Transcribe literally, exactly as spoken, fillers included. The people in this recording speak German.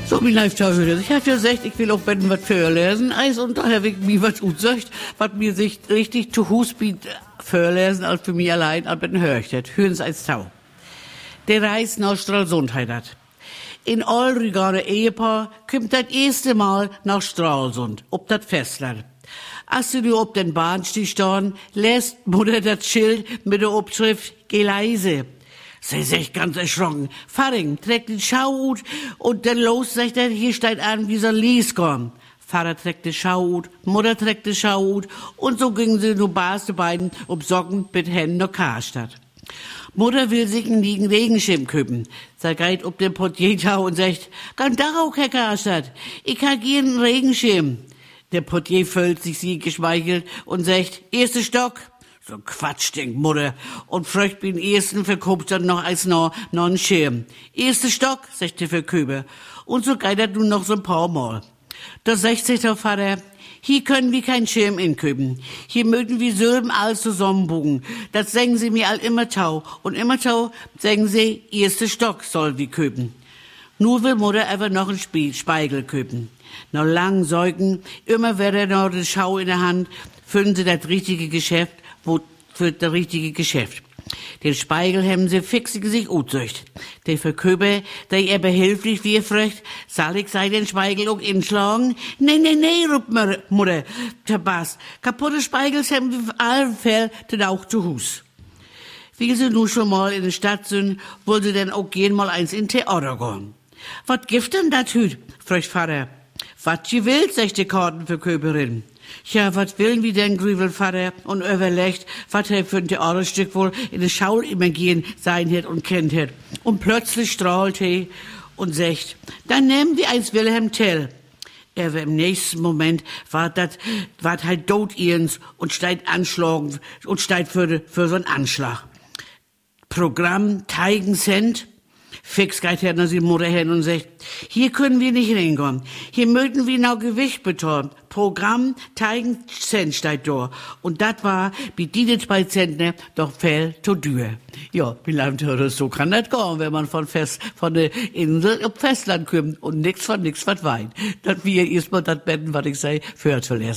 So, mein Live-Tauhörer, ich hab ja gesagt, ich will auch betten was vorlesen, eis und daher wegen mir was unsagt, was mir sich richtig zu Hus bietet, vorlesen, als für mich allein, als betten hört, hören's als Tau. Der Reis nach Stralsund hat. In allrügare Ehepaar kommt das erste Mal nach Stralsund, ob das Festland. Als du nur ob den Bahnstieg stehen, lässt Mutter das Schild mit der Obschrift Geh leise. Sie sich ganz erschrocken. Faring trägt den Schauhut und dann los, sagt er, hier steht an, wie soll Lies kommen. Vater trägt den Schauhut, Mutter trägt den Schauhut und so gingen sie nur Bas die beiden um Socken mit Händen nach Karstadt. Mutter will sich einen liegen Regenschirm küppen. Sie geht ob den Portier und sagt, kann darauf, Herr Karstadt, ich hab hier einen Regenschirm. Der Portier füllt sich sie geschmeichelt und sagt, erster Stock. So Quatsch, denkt Mutter. Und fragt den ersten verkauft dann noch als noch, noch einen Schirm. Erster Stock, sagt der Verkäufer. Und so geht er nun noch so ein paar Mal. Da sagt sich der Vater, hier können wir keinen Schirm inköpen. Hier mögen wir Sülben alles zusammenbogen. Das sagen sie mir all immer tau. Und immer tau sagen sie, erster Stock soll wir köpen. Nur will Mutter einfach noch einen Spie- Spiegel köpen. Noch lang säugen, immer wird er noch die Schau in der Hand, füllen sie das richtige Geschäft, wo für das richtige Geschäft. Den Spiegel haben sie fix sich utsucht. Der Verkäufer, der ihr behilflich wie fragt, soll ich sei den Spiegel auch inschlagen? Nee, nee, nee, ruft mir Mutter, der Bass. Kaputte Spiegels haben wir auf allen Fällen dann auch zu Hus. Wie sie nun schon mal in der Stadt sind, wollen sie dann auch gehen mal eins in Theater gehen. Was gibt denn das hüt? Fragt Vater. Was je will, sagt die Kartenverkäuferin. Ja, was willen wir denn, grübelt Vater und überlegt, was er für ein Theaterstück wohl in der Schau immer gehen sein wird und kennt hat. Und plötzlich strahlt er und sagt, dann nehmen wir eins Wilhelm Tell. Er war im nächsten Moment war das, war halt tot ihns und steigt anschlagen und steigt für, für so einen Anschlag. Programm Teigen Cent. Fix geht er nach seiner Mutter hin und sagt, hier können wir nicht reingehen. Hier möchten wir noch Gewicht betonen. Programm Teigen Cent steht da. Und das war, wie die zwei Zentner, doch viel zu teuer. Ja, wie lange so kann das gehen, wenn man von Fest, von der Insel auf Festland kommt und nix von nix was weint. Das wir erstmal das Betten, was ich sei, für zu lesen.